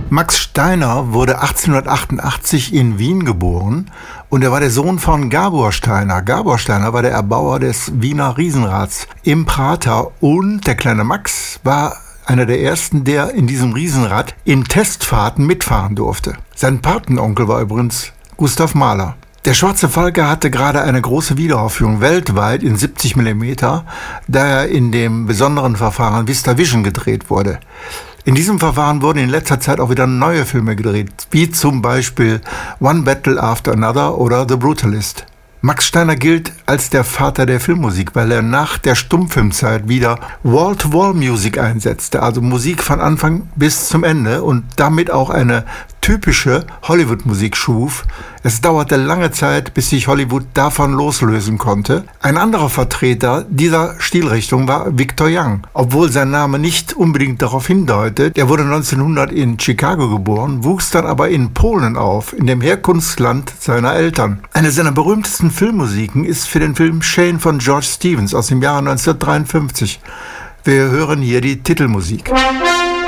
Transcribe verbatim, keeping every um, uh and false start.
Max Steiner wurde achtzehnhundertachtundachtzig in Wien geboren und er war der Sohn von Gabor Steiner. Gabor Steiner war der Erbauer des Wiener Riesenrads im Prater und der kleine Max war einer der ersten, der in diesem Riesenrad in Testfahrten mitfahren durfte. Sein Patenonkel war übrigens Gustav Mahler. Der Schwarze Falke hatte gerade eine große Wiederaufführung weltweit in siebzig Millimeter, da er in dem besonderen Verfahren VistaVision gedreht wurde. In diesem Verfahren wurden in letzter Zeit auch wieder neue Filme gedreht, wie zum Beispiel One Battle After Another oder The Brutalist. Max Steiner gilt als der Vater der Filmmusik, weil er nach der Stummfilmzeit wieder Wall-to-Wall-Musik einsetzte, also Musik von Anfang bis zum Ende und damit auch eine typische Hollywood-Musik schuf. Es dauerte lange Zeit, bis sich Hollywood davon loslösen konnte. Ein anderer Vertreter dieser Stilrichtung war Victor Young, obwohl sein Name nicht unbedingt darauf hindeutet. Er wurde neunzehnhundert in Chicago geboren, wuchs dann aber in Polen auf, in dem Herkunftsland seiner Eltern. Eine seiner berühmtesten Filmmusiken ist für den Film Shane von George Stevens aus dem Jahre neunzehnhundertdreiundfünfzig. Wir hören hier die Titelmusik.